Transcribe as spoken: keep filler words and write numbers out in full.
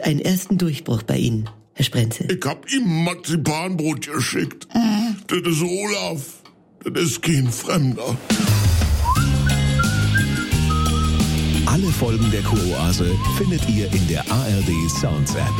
einen ersten Durchbruch bei Ihnen, Herr Sprenzel? Ich hab ihm Marzipanbrot geschickt. Mhm. Das ist Olaf. Das ist kein Fremder. Alle Folgen der Kuroase findet ihr in der A R D Sounds App.